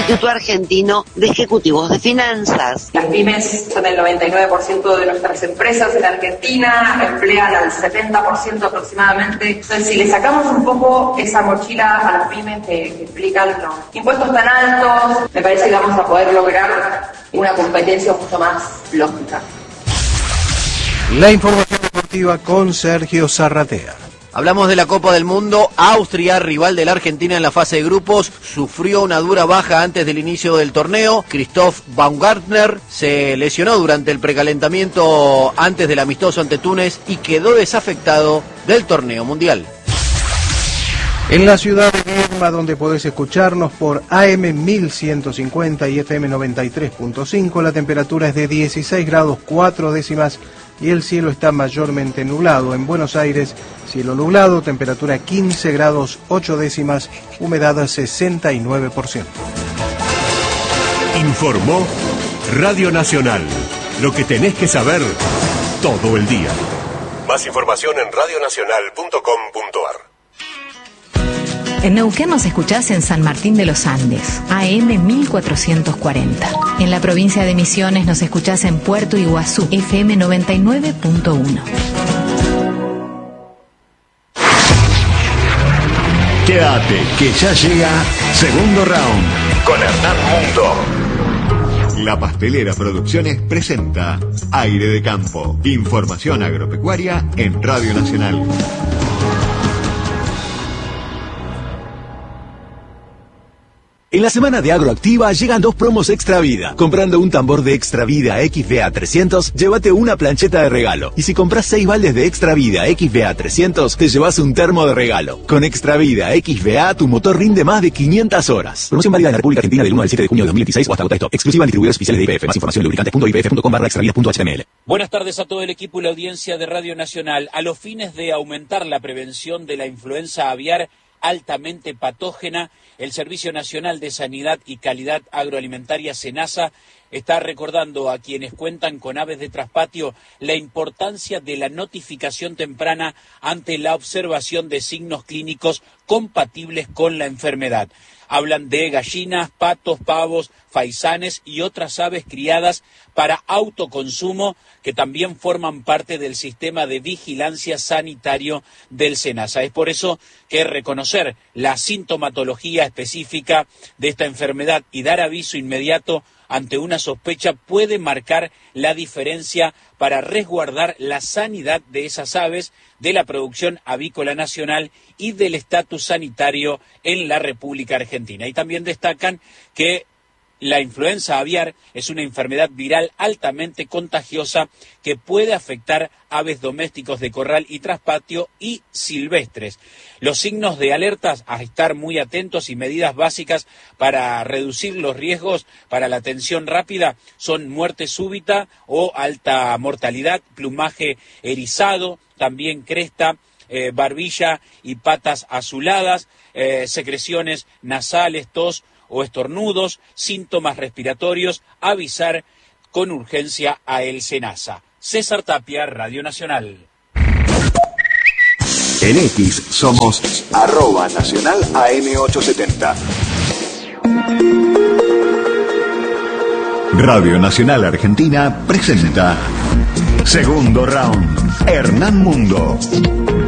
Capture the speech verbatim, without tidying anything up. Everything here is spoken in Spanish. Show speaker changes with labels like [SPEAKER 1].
[SPEAKER 1] Instituto Argentino de Ejecutivos de Finanzas.
[SPEAKER 2] Las pymes son el noventa y nueve por ciento de nuestras empresas en Argentina, emplean al setenta por ciento aproximadamente. Entonces, si le sacamos un poco esa mochila a las pymes que, que implican los impuestos tan altos, me parece que vamos a poder lograr una competencia mucho más lógica.
[SPEAKER 3] La información deportiva con Sergio Zarratea.
[SPEAKER 4] Hablamos de la Copa del Mundo. Austria, rival de la Argentina en la fase de grupos, sufrió una dura baja antes del inicio del torneo. Christoph Baumgartner se lesionó durante el precalentamiento antes del amistoso ante Túnez y quedó desafectado del torneo mundial.
[SPEAKER 3] En la ciudad de Viedma, donde podés escucharnos por A M mil ciento cincuenta y F M noventa y tres punto cinco, la temperatura es de dieciséis grados cuatro décimas y el cielo está mayormente nublado. En Buenos Aires, cielo nublado, temperatura quince grados ocho décimas, humedad sesenta y nueve por ciento.
[SPEAKER 5] Informó Radio Nacional. Lo que tenés que saber todo el día. Más información en radio nacional punto com punto ar.
[SPEAKER 6] En Neuquén nos escuchás en San Martín de los Andes, A M mil cuatrocientos cuarenta. En la provincia de Misiones nos escuchás en Puerto Iguazú, F M noventa y nueve punto uno.
[SPEAKER 5] Quédate, que ya llega Segundo Round con Hernán Mundo. La Pastelera Producciones presenta Aire de Campo. Información agropecuaria en Radio Nacional.
[SPEAKER 7] En la semana de Agroactiva llegan dos promos Extra Vida. Comprando un tambor de Extra Vida X V A trescientos, llévate una plancheta de regalo. Y si compras seis baldes de Extra Vida X V A trescientos, te llevas un termo de regalo. Con Extra Vida X V A, tu motor rinde más de quinientas horas. Promoción válida en la República Argentina del uno al siete de junio de dos mil veintiséis o hasta agota stop. Exclusiva en distribuidores oficiales de I P F. Más información en lubricantes punto i p f punto com barra extravida punto h t m l.
[SPEAKER 8] Buenas tardes a todo el equipo y la audiencia de Radio Nacional. A los fines de aumentar la prevención de la influenza aviar altamente patógena, el Servicio Nacional de Sanidad y Calidad Agroalimentaria, SENASA, está recordando a quienes cuentan con aves de traspatio la importancia de la notificación temprana ante la observación de signos clínicos compatibles con la enfermedad. Hablan de gallinas, patos, pavos, faisanes y otras aves criadas para autoconsumo que también forman parte del sistema de vigilancia sanitario del SENASA. Es por eso que reconocer la sintomatología específica de esta enfermedad y dar aviso inmediato ante una sospecha puede marcar la diferencia para resguardar la sanidad de esas aves, de la producción avícola nacional y del estatus sanitario en la República Argentina. Y también destacan que la influenza aviar es una enfermedad viral altamente contagiosa que puede afectar aves domésticos de corral y traspatio y silvestres. Los signos de alertas a estar muy atentos y medidas básicas para reducir los riesgos para la atención rápida son muerte súbita o alta mortalidad, plumaje erizado, también cresta, eh, barbilla y patas azuladas, eh, secreciones nasales, tos o estornudos, síntomas respiratorios, avisar con urgencia a el SENASA. César Tapia, Radio Nacional.
[SPEAKER 5] En X somos arroba nacional A M ochocientos setenta. Radio Nacional Argentina presenta Segundo Round, Hernán Mundo.